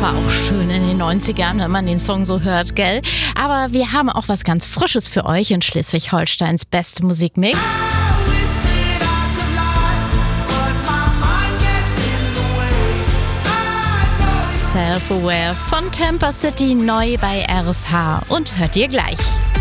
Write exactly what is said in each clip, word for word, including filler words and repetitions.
war auch schön in den neunzigern, wenn man den Song so hört, gell? Aber wir haben auch was ganz Frisches für euch in Schleswig-Holsteins beste Musikmix. Self-Aware von Tampa City neu bei R S H und hört ihr gleich.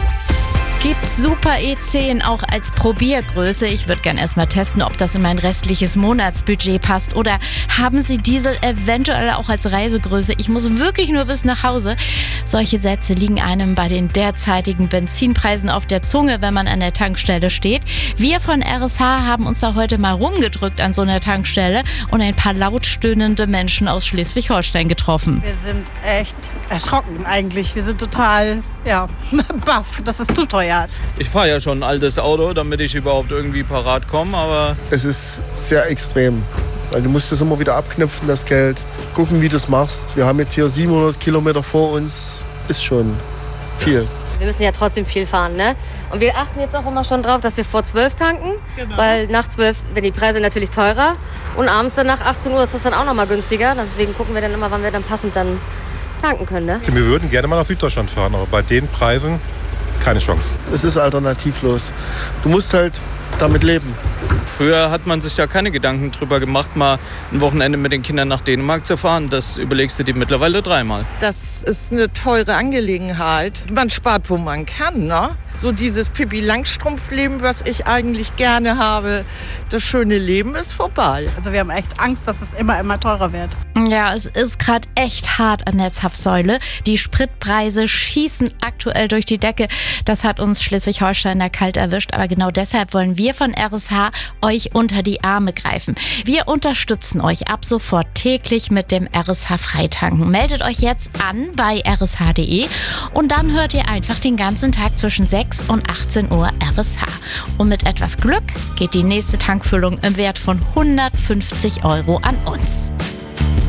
Gibt's Super E zehn auch als Probiergröße? Ich würde gern erstmal testen, ob das in mein restliches Monatsbudget passt. Oder haben Sie Diesel eventuell auch als Reisegröße? Ich muss wirklich nur bis nach Hause. Solche Sätze liegen einem bei den derzeitigen Benzinpreisen auf der Zunge, wenn man an der Tankstelle steht. Wir von R S H haben uns da heute mal rumgedrückt an so einer Tankstelle und ein paar laut stöhnende Menschen aus Schleswig-Holstein getroffen. Wir sind echt erschrocken eigentlich. Wir sind total, ja, baff. Das ist zu teuer. Ich fahre ja schon ein altes Auto, damit ich überhaupt irgendwie parat komme, aber... Es ist sehr extrem, weil du musst das immer wieder abknüpfen, das Geld. Gucken, wie du das machst. Wir haben jetzt hier siebenhundert Kilometer vor uns, ist schon viel. Wir müssen ja trotzdem viel fahren, ne? Und wir achten jetzt auch immer schon drauf, dass wir vor zwölf tanken, Genau. weil nach zwölf werden die Preise natürlich teurer und abends dann nach achtzehn Uhr ist das dann auch noch mal günstiger. Deswegen gucken wir dann immer, wann wir dann passend dann tanken können, ne? Wir würden gerne mal nach Süddeutschland fahren, aber bei den Preisen keine Chance. Es ist alternativlos. Du musst halt damit leben. Früher hat man sich da keine Gedanken drüber gemacht, mal ein Wochenende mit den Kindern nach Dänemark zu fahren. Das überlegst du dir mittlerweile dreimal. Das ist eine teure Angelegenheit. Man spart, wo man kann, ne? So dieses Pippi-Langstrumpf-Leben, was ich eigentlich gerne habe. Das schöne Leben ist vorbei. Also wir haben echt Angst, dass es immer, immer teurer wird. Ja, es ist gerade echt hart an der Zapfsäule. Die Spritpreise schießen aktuell durch die Decke. Das hat uns Schleswig-Holstein da kalt erwischt. Aber genau deshalb wollen wir von R S H euch unter die Arme greifen. Wir unterstützen euch ab sofort täglich mit dem R S H Freitanken. Meldet euch jetzt an bei r s h punkt d e und dann hört ihr einfach den ganzen Tag zwischen sechs und achtzehn Uhr R S H. Und mit etwas Glück geht die nächste Tankfüllung im Wert von hundertfünfzig Euro an uns.